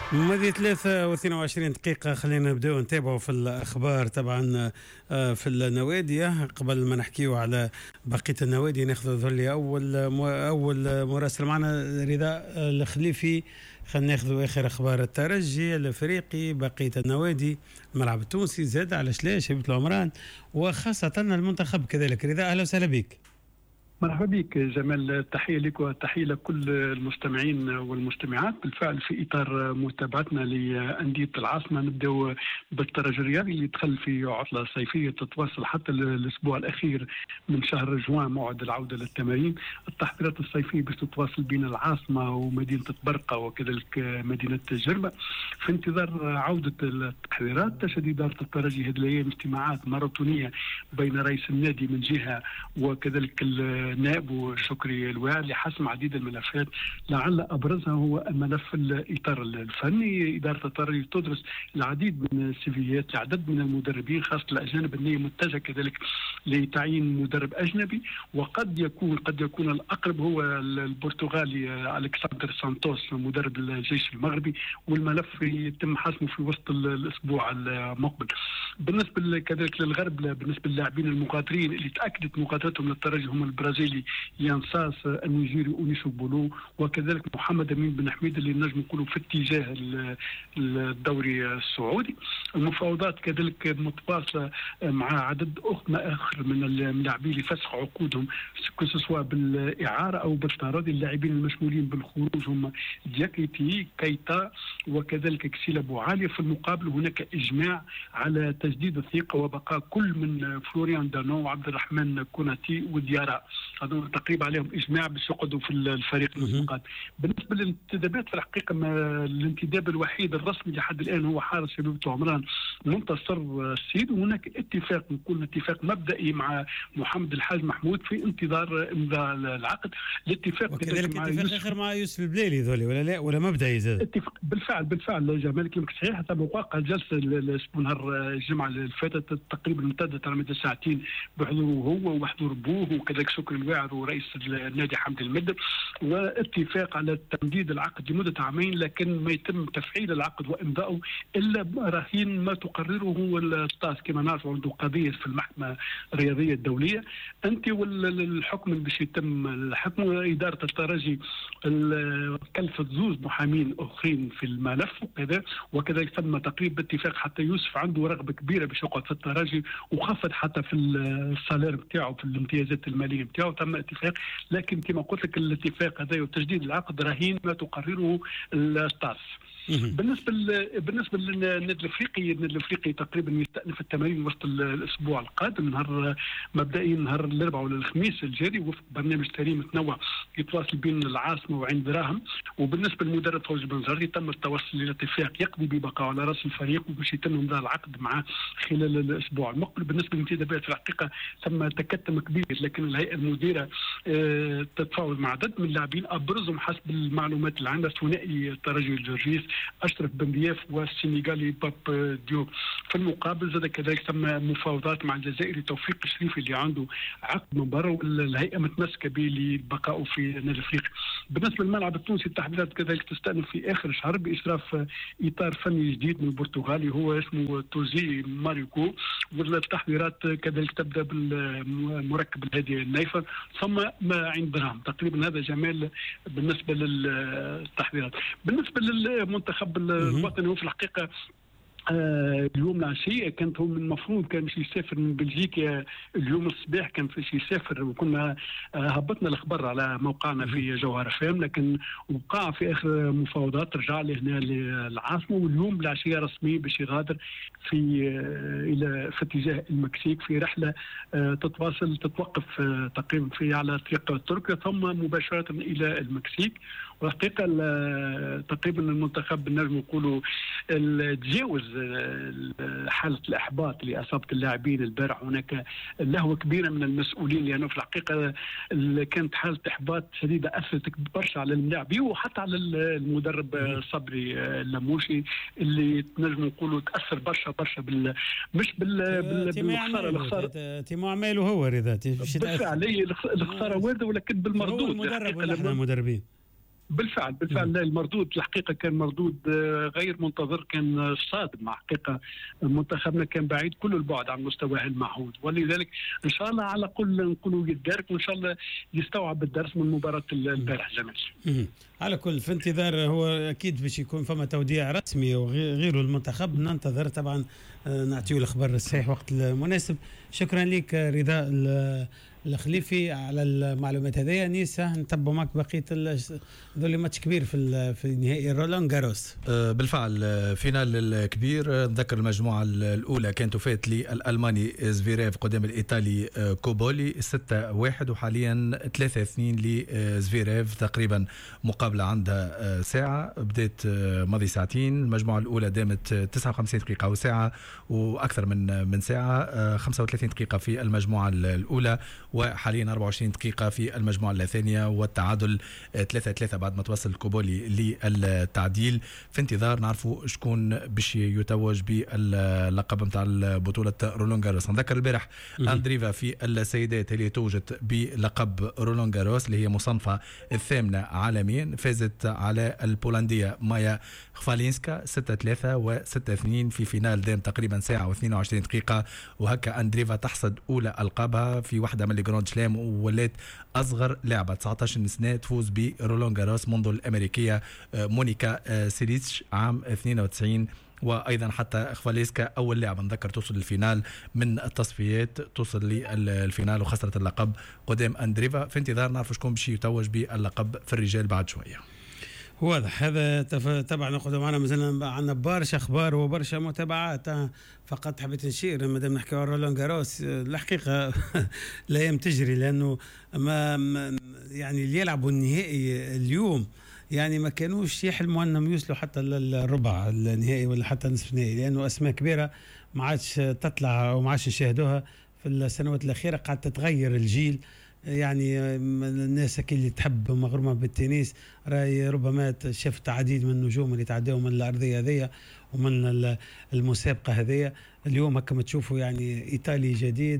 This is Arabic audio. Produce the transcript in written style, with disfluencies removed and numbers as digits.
ماضي 23 دقيقة. خلينا نبداو نتابعوا في الأخبار طبعا في النوادي. قبل ما نحكيو على بقية النوادي ناخذ ذولي أول مراسل معنا رضا الخليفي. خلينا ناخذ آخر أخبار الترجي الأفريقي، بقية النوادي، الملعب التونسي زاد على شلاش هبة العمران وخاصة المنتخب كذلك. رضا أهلا وسهلا بك. مرحبا بك جمال، تحية لك وتحية لكل المستمعين والمستمعات. بالفعل في إطار متابعتنا لأندية العاصمة نبدأ بالترجي الرياضي اللي دخل في عطلة صيفية تتواصل حتى الأسبوع الأخير من شهر جوان، موعد العودة للتمارين. التحضيرات الصيفية باش تتواصل بين العاصمة ومدينة برقة وكذلك مدينة جربة في انتظار عودة التحضيرات. تشهد إدارة الترجي هذه الأيام اجتماعات ماراثونية بين رئيس النادي من جهة وكذلك نائب شكري الواعر لحسم عديد الملفات، لعل ابرزها هو ملف الاطار الفني. اداره الترجي تدرس العديد من السيفيات لعدد من المدربين خاصه الاجانب، النيه متجهه كذلك لتعيين مدرب اجنبي، وقد يكون الاقرب هو البرتغالي الكسندر سانتوس مدرب الجيش المغربي، والملف يتم حسمه في وسط الاسبوع المقبل. بالنسبه كذلك للغرب، بالنسبه للاعبين المغادرين اللي تاكدت مغادرتهم للترجي هم البرازيلي يانساس، النيجيري اونيسو بولو، وكذلك محمد امين بن حميد اللي نجم نقولوا في اتجاه الدوري السعودي. المفاوضات كذلك متواصله مع عدد اخر من اللاعبين لفسخ عقودهم سواء بالاعاره او بالتراضي. اللاعبين المشمولين بالخروج هم دياكيتي، كيتا، وكذلك كسيلا بوعالي. في المقابل هناك اجماع على تجديد الثقه وبقاء كل من فلوريان دانو وعبد الرحمن كوناتي وديارا، هذول تقريبا عليهم اجماع باش يقعدوا في الفريق المقابل. بالنسبه للانتدابات في الحقيقه الانتداب الوحيد الرسمي لحد الان هو حارس شبيبة عمران منتصر السيد، وهناك اتفاق، نقول اتفاق مبدئي مع محمد الحاج محمود في انتظار امضاء العقد. الاتفاق وكذلك اتفاق اخر مع يوسف البليلي ذولي ولا لا ولا مبدئي زاد؟ اتفاق بالفعل جمال كلامك صحيح. حتى وقع جلسه نهار الجمعه اللي فاتت تقريبا امتدت على مدى ساعتين بحضوره هو وحضور ابوه وكذلك شكري الواعر ورئيس النادي حمد المدب، واتفاق على تمديد العقد لمده عامين، لكن ما يتم تفعيل العقد وامضائه الا براهين ما تقرره هو الطاس. كما نعرف عنده قضيه في المحكمه الرياضيه الدوليه. انت والحكم اللي باش يتم الحكم، اداره الترجي كلفت زوج محامين اخرين في الملف وكذلك تم تقريب باتفاق حتى يوسف عنده رغبه كبيره باش يقعد في الترجي، وخفض حتى في السالير بتاعه في الامتيازات الماليه بتاعه، تم اتفاق. لكن كما قلت لك الاتفاق هذا وتجديد العقد رهين ما تقرره الطاس. بالنسبه للنادي الافريقي تقريبا يستأنف التمارين وسط الاسبوع القادم، نهار مبدئيا نهار الاربعاء ولا الخميس الجاري وفق برنامج تدريب متنوع يتواصل بين العاصمه وعين دراهم. وبالنسبه للمدرب فوزي بن زرزي تم التوصل لاتفاق يقضي ببقائه على راس الفريق وباش يتم امضاء العقد معه خلال الاسبوع المقبل. بالنسبه للانتدابات في الحقيقه ثم تكتم كبير، لكن الهيئه المديره تتفاوض مع عدد من اللاعبين ابرزهم حسب المعلومات اللي عندنا ثنائي الترجي الجورجيس اشرف بن ضياف والسنغالي باب ديوب. في المقابل زاد كذلك تم مفاوضات مع الجزائري توفيق الشريفي اللي عنده عقد من برا والهيئه متمسكه به لبقائه في النادي الافريقي. بالنسبه للملعب التونسي التحضيرات كذلك تستأنف في اخر الشهر باشراف اطار فني جديد من البرتغالي هو اسمه توزي ماريكو، والتحضيرات كذلك تبدا بالمركب الهادي النايفر ثم ما عند درهم. تقريبا هذا جمال بالنسبه للتحضيرات. بالنسبه للمنتخب الوطني هو في الحقيقه اليوم العشية كانت هو من المفروض كان باش يسافر من بلجيكا اليوم الصباح، كان باش يسافر وكنا هبطنا الخبر على موقعنا في جوهر فام، لكن وقع في اخر مفاوضات رجع لهنا للعاصمه، واليوم العشية رسمي باش يغادر الى في اتجاه المكسيك في رحله تتوقف تقريبا في على طريق تركيا ثم مباشره الى المكسيك. والحقيقه تقريبا المنتخب نجم نقولوا تجاوز حالة الإحباط اللي أصابت اللاعبين البارح. هناك لهوة كبيرة من المسؤولين لأنه في الحقيقة كانت حالة إحباط شديدة أثرت برشا على اللاعبين وحتى على المدرب صبري اللموشي اللي نجم نقولوا تأثر برشا مش بالخسارة. تيمو عماله هو رضا بالفعل الخسارة واردة ولكن بالمردود. هو المدرب ولا احنا المدربين؟ بالفعل المردود الحقيقه كان مردود غير منتظر، كان صادم. حقيقه منتخبنا كان بعيد كل البعد عن مستواه المعهود، ولذلك ان شاء الله على الاقل نقولوا يتدارك، وان شاء الله يستوعب الدرس من مباراه البارح زمالك. على كل في انتظار، هو اكيد باش يكون فما توديع رسمي وغيره المنتخب، ننتظر طبعا نعطيو الاخبار الصحيح وقت المناسب. شكرا لك رضا الخليفي على المعلومات هذه. نيسا نتبعوا معك بقيه ذولي ماتش كبير في نهائي رولان جاروس. بالفعل فينال الكبير. نذكر المجموعه الاولى كانت تفات للالماني زفيريف قدام الايطالي كوبولي 6-1، وحاليا 3-2 لزفيريف. تقريبا مقابله عندها ساعه، بدات ماضي ساعتين. المجموعه الاولى دامت 59 دقيقه وساعه واكثر من ساعه، 35 دقيقه في المجموعه الاولى، وحاليا 24 دقيقة في المجموعة الثانية، والتعادل 3-3 بعد ما توصل كوبولي للتعديل. في انتظار نعرفوا شكون باش يتوج باللقب نتاع بطولة رولان جاروس. نذكر البارح اندريفا في السيدات اللي توجت بلقب رولان جاروس اللي هي مصنفة الثامنة عالميا، فازت على البولندية مايا خفالينسكا 6-3 و6-2 في فينال دام تقريبا ساعة و22 دقيقة. وهكا اندريفا تحصد أولى ألقابها في واحدة من الجراند سلام، وولات أصغر لاعبة 19 سنة تفوز برولان جاروس منذ الأمريكية مونيكا سيليتش عام 92. وايضا حتى خفاليسكا اول لاعب نذكر توصل للفينال من التصفيات، توصل للفينال وخسرت اللقب قدام اندريفا. في انتظار نعرف شكون باش يتوج باللقب في الرجال بعد شويه. واضح هذا. طبعا نقعدوا معنا مازلنا عندنا برشا اخبار وبرشا متابعات. فقط حبيت نشير مادام نحكيو على رولان جاروس، الحقيقه الايام تجري، لانه ما يعني اللي يلعبوا النهائي اليوم يعني ما كانوش يحلموا انهم يوصلوا حتى للربع النهائي ولا حتى نصف النهائي، لانه اسماء كبيره ما عادش تطلع وما عادش نشاهدوها في السنوات الاخيره. قاعد تتغير الجيل، يعني الناس اللي تحب مغرومه بالتنس راي ربما شافت عديد من النجوم اللي تعداوا من الارضيه هذيا ومن المسابقه هذيا. اليوم هكا ما تشوفوا يعني ايطالي جديد